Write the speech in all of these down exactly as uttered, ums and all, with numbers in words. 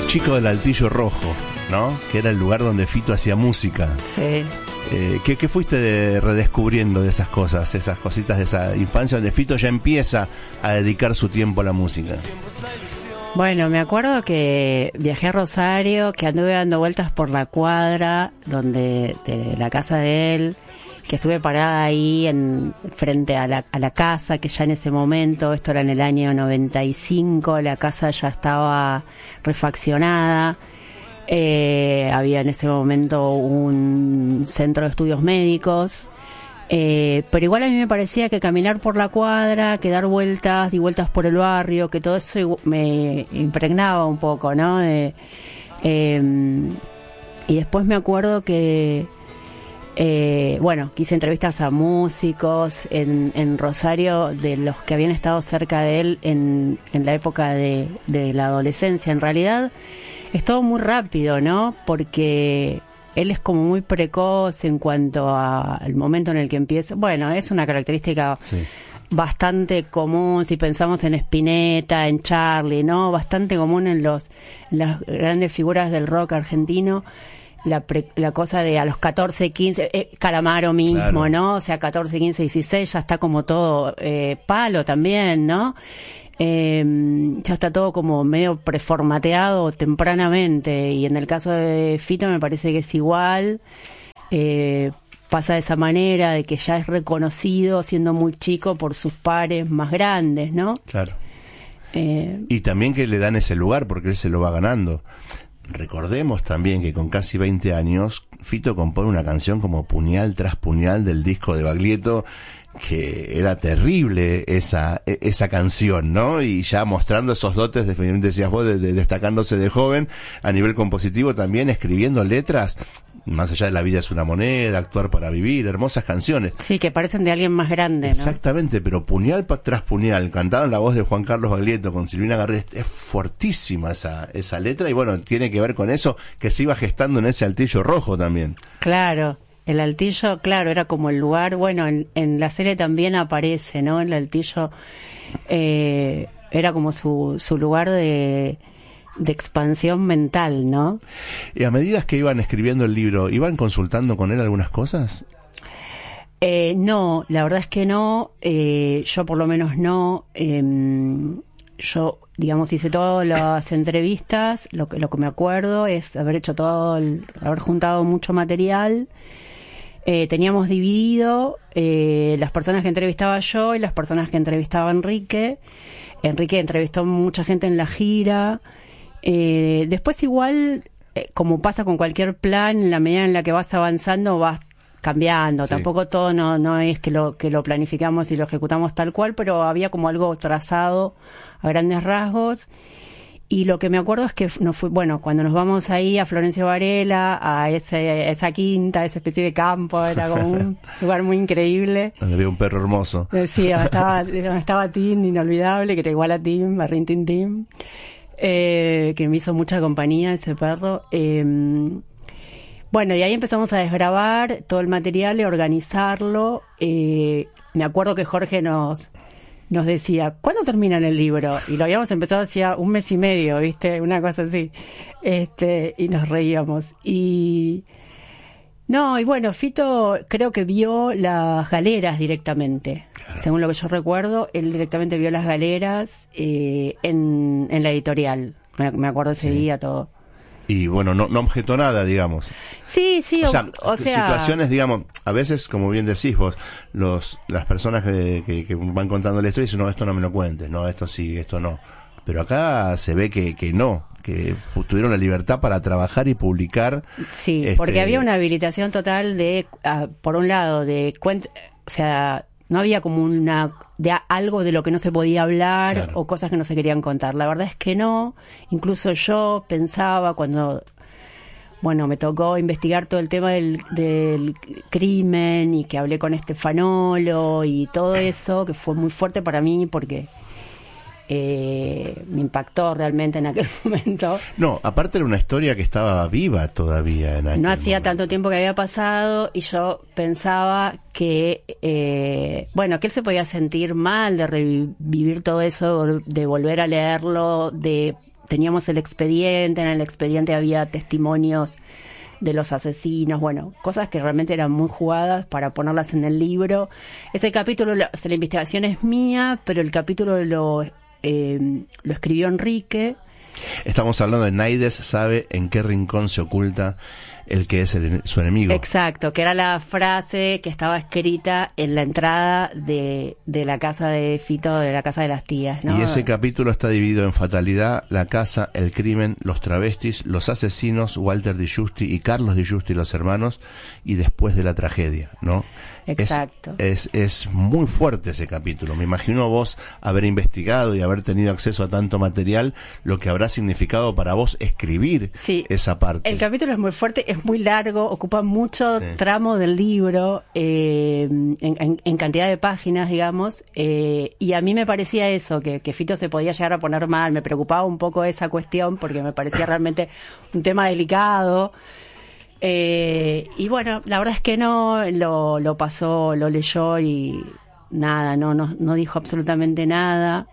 chico del Altillo Rojo, ¿no? Que era el lugar donde Fito hacía música. Sí. Eh, ¿qué, ¿Qué fuiste de, redescubriendo de esas cosas, esas cositas de esa infancia donde Fito ya empieza a dedicar su tiempo a la música? Bueno, me acuerdo que viajé a Rosario, que anduve dando vueltas por la cuadra donde de la casa de él, que estuve parada ahí en frente a la, a la casa, que ya en ese momento, esto era en el año noventa y cinco, la casa ya estaba refaccionada. Eh, había en ese momento un centro de estudios médicos, eh, pero igual a mí me parecía que caminar por la cuadra, que dar vueltas y vueltas por el barrio, que todo eso me impregnaba un poco, ¿no? Eh, eh, y después me acuerdo que eh, bueno, que hice entrevistas a músicos en, en Rosario, de los que habían estado cerca de él en, en la época de, de la adolescencia. En realidad es todo muy rápido, ¿no? Porque él es como muy precoz en cuanto al momento en el que empieza. Bueno, es una característica sí. bastante común si pensamos en Spinetta, en Charlie, ¿no? Bastante común en los en las grandes figuras del rock argentino. La, pre, la cosa de a los catorce, quince, eh, Calamaro mismo, claro. ¿no? O sea, catorce, quince, dieciséis ya está como todo eh, palo también, ¿no? Eh, ya está todo como medio preformateado tempranamente, y en el caso de Fito me parece que es igual. Eh, pasa de esa manera, de que ya es reconocido siendo muy chico por sus pares más grandes, ¿no? Claro. Eh, y también que le dan ese lugar porque él se lo va ganando. Recordemos también que con casi veinte años Fito compone una canción como Puñal tras Puñal del disco de Baglietto, que era terrible esa esa canción, ¿no? Y ya mostrando esos dotes, definitivamente decías vos, de, de, destacándose de joven a nivel compositivo, también escribiendo letras más allá de La vida es una moneda, Actuar para vivir, hermosas canciones. Sí, que parecen de alguien más grande, ¿no? Exactamente, pero Puñal tras Puñal, cantado en la voz de Juan Carlos Baglietto con Silvina Garrés, es fuertísima esa esa letra, y bueno, tiene que ver con eso que se iba gestando en ese Altillo Rojo también. Claro. El Altillo, claro, era como el lugar, bueno, en, en la serie también aparece, ¿no? El Altillo eh, era como su, su lugar de, de expansión mental, ¿no? Y a medida que iban escribiendo el libro, ¿iban consultando con él algunas cosas? Eh, no, la verdad es que no, eh, yo por lo menos no. Eh, yo, digamos, hice todas las entrevistas, lo que, lo que me acuerdo es haber hecho todo, el, haber juntado mucho material. Eh, teníamos dividido eh, las personas que entrevistaba yo y las personas que entrevistaba Enrique. Enrique entrevistó mucha gente en la gira. Eh, después igual, eh, como pasa con cualquier plan, en la medida en la que vas avanzando vas cambiando. Sí. Tampoco todo no, no es que lo, que lo planificamos y lo ejecutamos tal cual, pero había como algo trazado a grandes rasgos. Y lo que me acuerdo es que nos fue, bueno, cuando nos vamos ahí a Florencio Varela, a ese, a esa quinta, a esa especie de campo, era como un lugar muy increíble. Donde había un perro hermoso. Sí, estaba, estaba Tim, inolvidable, que era igual a Tim, a Rin Tin Tim, eh, que me hizo mucha compañía ese perro. Eh, bueno, y ahí empezamos a desgravar todo el material y organizarlo. Eh, me acuerdo que Jorge nos... nos decía, ¿cuándo terminan el libro? Y lo habíamos empezado hacía un mes y medio, ¿viste? Una cosa así. Este, y nos reíamos. Y no, y bueno, Fito creo que vio las galeras directamente. Claro. Según lo que yo recuerdo, él directamente vio las galeras eh, en, en la editorial. Me, me acuerdo ese sí. día todo. Y bueno, no, no objetó nada, digamos. Sí, sí, o, o, sea, o sea... situaciones, digamos, a veces, como bien decís vos, los las personas que, que, que van contando la historia dicen, no, esto no me lo cuentes, no, esto sí, esto no. Pero acá se ve que, que no, que tuvieron la libertad para trabajar y publicar. Sí, este... porque había una habilitación total de, uh, por un lado, de cuenta, o sea... no había como una de algo de lo que no se podía hablar, claro, o cosas que no se querían contar. La verdad es que no. Incluso yo pensaba cuando, bueno, me tocó investigar todo el tema del, del crimen y que hablé con Estefanolo y todo eso, que fue muy fuerte para mí porque eh, me impactó realmente en aquel momento. No, aparte era una historia que estaba viva todavía en aquel No hacía momento. tanto tiempo que había pasado, y yo pensaba que eh, bueno, que él se podía sentir mal de revivir todo eso, de volver a leerlo, de teníamos el expediente, en el expediente había testimonios de los asesinos, bueno, cosas que realmente eran muy jugadas para ponerlas en el libro. Ese capítulo, la, o sea, la investigación es mía, pero el capítulo lo, eh, lo escribió Enrique. Estamos hablando de Naides sabe en qué rincón se oculta el que es el, su enemigo. Exacto, que era la frase que estaba escrita en la entrada de, de la casa de Fito, de la casa de las tías, ¿no? Y ese capítulo está dividido en Fatalidad, La Casa, El Crimen, Los Travestis, Los Asesinos, Walter Di Giusti y Carlos Di Giusti, los hermanos, y Después de la Tragedia, ¿no? Exacto. Es, es, es muy fuerte ese capítulo. Me imagino vos haber investigado y haber tenido acceso a tanto material, lo que habrá significado para vos escribir sí, esa parte. El capítulo es muy fuerte, es muy largo, ocupa mucho sí. tramo del libro, eh, en, en, en cantidad de páginas, digamos, eh, y a mí me parecía eso, que, que Fito se podía llegar a poner mal, me preocupaba un poco esa cuestión, porque me parecía realmente un tema delicado. Eh, y bueno, la verdad es que no, lo, lo pasó, lo leyó y nada, no, no, no dijo absolutamente nada,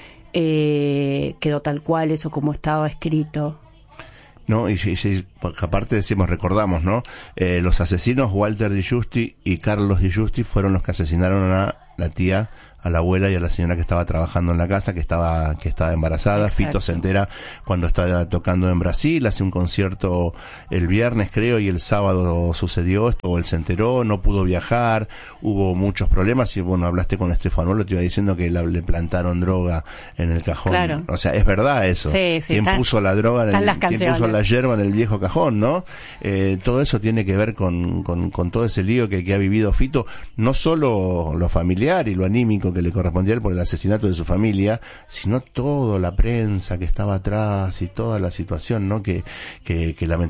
eh, quedó tal cual eso como estaba escrito. No, y, y, y aparte decimos, recordamos, ¿no? Eh, los asesinos Walter Di Giusti y Carlos Di Giusti fueron los que asesinaron a la tía, a la abuela y a la señora que estaba trabajando en la casa, que estaba que estaba embarazada. Exacto. Fito se entera cuando está tocando en Brasil, hace un concierto el viernes creo, y el sábado sucedió esto, o él se enteró, no pudo viajar, hubo muchos problemas, y bueno, hablaste con Estefanuelo, te iba diciendo que la, le plantaron droga en el cajón. Claro. O sea, es verdad eso. Sí, sí, ¿Quién está, puso la droga en el, quién puso la yerba en el viejo cajón, no? Eh, todo eso tiene que ver con, con, con todo ese lío que, que ha vivido Fito, no solo lo familiar y lo anímico que le correspondía a él por el asesinato de su familia, sino toda la prensa que estaba atrás y toda la situación, ¿no? Que, que, que lamentablemente